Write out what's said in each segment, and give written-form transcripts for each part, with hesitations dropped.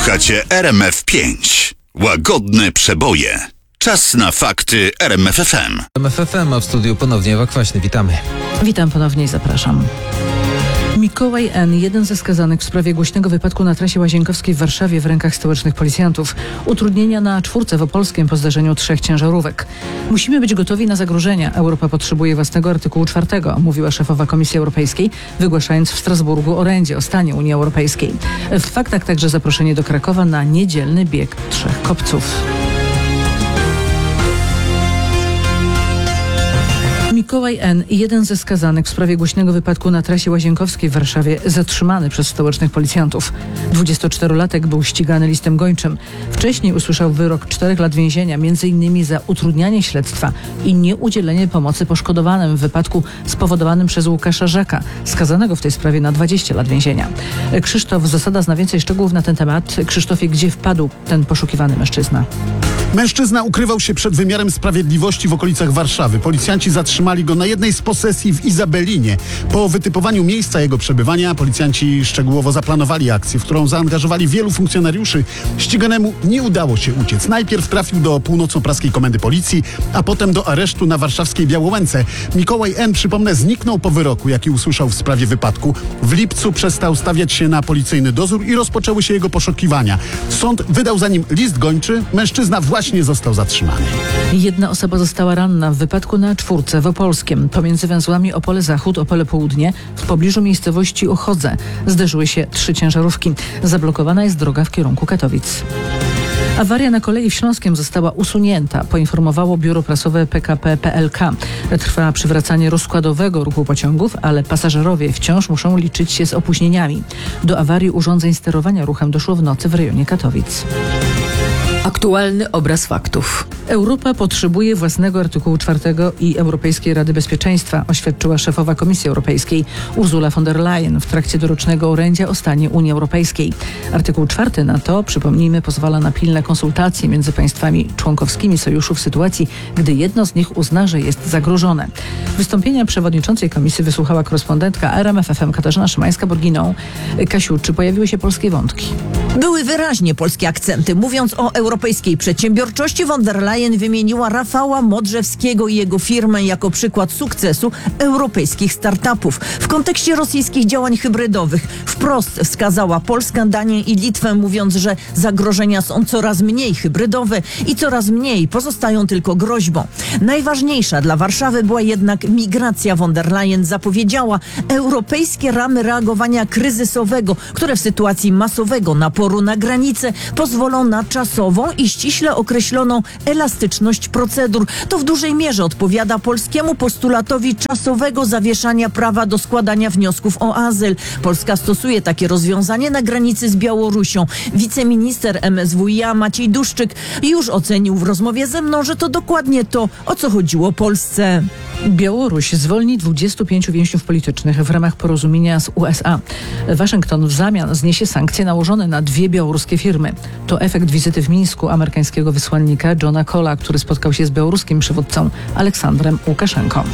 Słuchacie RMF5. Łagodne przeboje. Czas na fakty RMF FM. RMF FM, a w studiu ponownie Ewa Kwaśny. Witamy. Witam ponownie i zapraszam. Mikołaj N., jeden ze skazanych w sprawie głośnego wypadku na trasie Łazienkowskiej w Warszawie w rękach stołecznych policjantów. Utrudnienia na czwórce w Opolskiem po zdarzeniu 3 ciężarówek. Musimy być gotowi na zagrożenia. Europa potrzebuje własnego artykułu 4, mówiła szefowa Komisji Europejskiej, wygłaszając w Strasburgu orędzie o stanie Unii Europejskiej. W faktach także zaproszenie do Krakowa na niedzielny bieg 3 kopców. Mikołaj N., jeden ze skazanych w sprawie głośnego wypadku na trasie Łazienkowskiej w Warszawie, zatrzymany przez stołecznych policjantów. 24-latek był ścigany listem gończym. Wcześniej usłyszał wyrok 4 lat więzienia, m.in. za utrudnianie śledztwa i nieudzielenie pomocy poszkodowanym w wypadku spowodowanym przez Łukasza Żaka, skazanego w tej sprawie na 20 lat więzienia. Krzysztof Zasada zna więcej szczegółów na ten temat. Krzysztofie, gdzie wpadł ten poszukiwany mężczyzna? Mężczyzna ukrywał się przed wymiarem sprawiedliwości w okolicach Warszawy. Policjanci zatrzymali go na jednej z posesji w Izabelinie. Po wytypowaniu miejsca jego przebywania policjanci szczegółowo zaplanowali akcję, w którą zaangażowali wielu funkcjonariuszy. Ściganemu nie udało się uciec. Najpierw trafił do północno-praskiej komendy policji, a potem do aresztu na warszawskiej Białołęce. Mikołaj N., przypomnę, zniknął po wyroku, jaki usłyszał w sprawie wypadku. W lipcu przestał stawiać się na policyjny dozór i rozpoczęły się jego poszukiwania. Sąd wydał za nim list gończy. Mężczyzna właśnie został zatrzymany. Jedna osoba została ranna w wypadku na czwórce w Opolskiem, pomiędzy węzłami Opole Zachód, Opole Południe, w pobliżu miejscowości Uchodze. Zderzyły się 3 ciężarówki. Zablokowana jest droga w kierunku Katowic. Awaria na kolei w Śląskiem została usunięta, poinformowało biuro prasowe PKP PLK. Trwa przywracanie rozkładowego ruchu pociągów, ale pasażerowie wciąż muszą liczyć się z opóźnieniami. Do awarii urządzeń sterowania ruchem doszło w nocy w rejonie Katowic. Aktualny obraz faktów. Europa potrzebuje własnego artykułu 4 i Europejskiej Rady Bezpieczeństwa, oświadczyła szefowa Komisji Europejskiej Ursula von der Leyen w trakcie dorocznego orędzia o stanie Unii Europejskiej. Artykuł 4 na to, przypomnijmy, pozwala na pilne konsultacje między państwami członkowskimi sojuszu w sytuacji, gdy jedno z nich uzna, że jest zagrożone. Wystąpienia przewodniczącej komisji wysłuchała korespondentka RMF FM Katarzyna Szymańska-Borginą. Kasiu, czy pojawiły się polskie wątki? Były wyraźnie polskie akcenty. Mówiąc o europejskiej przedsiębiorczości, von der Leyen wymieniła Rafała Modrzewskiego i jego firmę jako przykład sukcesu europejskich startupów. W kontekście rosyjskich działań hybrydowych wprost wskazała Polskę, Danię i Litwę, mówiąc, że zagrożenia są coraz mniej hybrydowe i coraz mniej pozostają tylko groźbą. Najważniejsza dla Warszawy była jednak migracja. Von der Leyen zapowiedziała europejskie ramy reagowania kryzysowego, które w sytuacji masowego naporu na granicę pozwolą na czasową i ściśle określoną elastyczność procedur. To w dużej mierze odpowiada polskiemu postulatowi czasowego zawieszania prawa do składania wniosków o azyl. Polska stosuje takie rozwiązanie na granicy z Białorusią. Wiceminister MSWiA Maciej Duszczyk już ocenił w rozmowie ze mną, że to dokładnie to, o co chodziło Polsce. Białoruś zwolni 25 więźniów politycznych w ramach porozumienia z USA. Waszyngton w zamian zniesie sankcje nałożone na 2 białoruskie firmy. To efekt wizyty w Mińsku amerykańskiego wysłannika Johna Cola, który spotkał się z białoruskim przywódcą Aleksandrem Łukaszenką.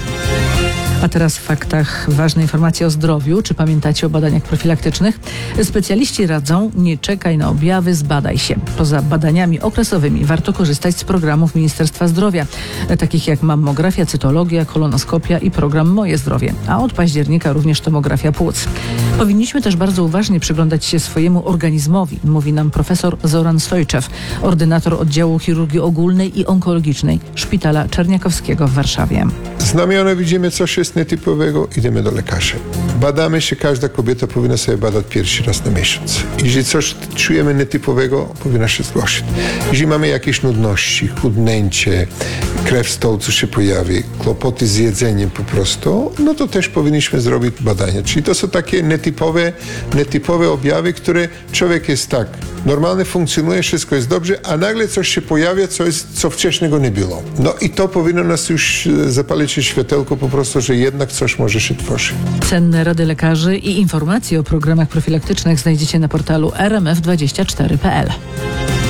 A teraz w faktach ważne informacje o zdrowiu. Czy pamiętacie o badaniach profilaktycznych? Specjaliści radzą: nie czekaj na objawy, zbadaj się. Poza badaniami okresowymi warto korzystać z programów Ministerstwa Zdrowia, takich jak mammografia, cytologia, kolonoskopia i program Moje Zdrowie, a od października również tomografia płuc. Powinniśmy też bardzo uważnie przyglądać się swojemu organizmowi, mówi nam profesor Zoran Stojczew, ordynator oddziału chirurgii ogólnej i onkologicznej Szpitala Czerniakowskiego w Warszawie. Znamiona widzimy, coś jest nietypowego, idziemy do lekarza. Badamy się, każda kobieta powinna sobie badać pierwszy raz na miesiąc. Jeżeli coś czujemy nietypowego, powinna się zgłosić. Jeżeli mamy jakieś nudności, chudnięcie, krew w stolcu się pojawi, kłopoty z jedzeniem po prostu, no to też powinniśmy zrobić badania. Czyli to są takie nietypowe objawy, które człowiek jest tak, normalnie funkcjonuje, wszystko jest dobrze, a nagle coś się pojawia, co wcześniej go nie było. No i to powinno nas już zapalić światełko po prostu, że jednak coś może się tworzyć. Cenne rady lekarzy i informacje o programach profilaktycznych znajdziecie na portalu rmf24.pl.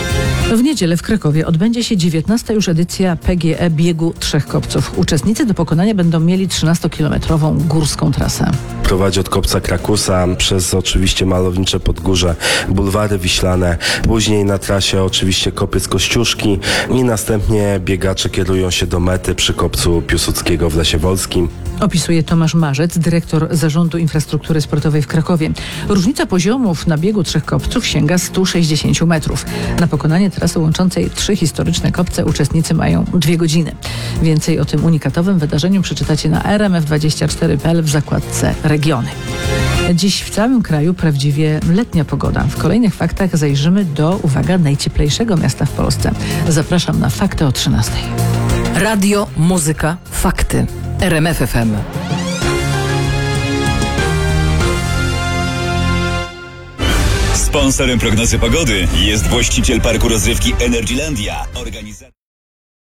W niedzielę w Krakowie odbędzie się 19. już edycja PGE Biegu Trzech Kopców. Uczestnicy do pokonania będą mieli 13-kilometrową górską trasę. Prowadzi od Kopca Krakusa przez oczywiście malownicze Podgórze, bulwary wiślane, później na trasie oczywiście Kopiec Kościuszki i następnie biegacze kierują się do mety przy Kopcu Piłsudskiego w Lesie Wolskim. Opisuje Tomasz Marzec, dyrektor Zarządu Infrastruktury Sportowej w Krakowie. Różnica poziomów na biegu Trzech Kopców sięga 160 metrów. Na pokonanie trasy łączącej 3 historyczne kopce uczestnicy mają 2 godziny. Więcej o tym unikatowym wydarzeniu przeczytacie na rmf24.pl w zakładce Regiony. Dziś w całym kraju prawdziwie letnia pogoda. W kolejnych faktach zajrzymy do, uwaga, najcieplejszego miasta w Polsce. Zapraszam na fakty o 13:00. Radio, muzyka, fakty. RMF FM. Sponsorem prognozy pogody jest właściciel parku rozrywki Energylandia.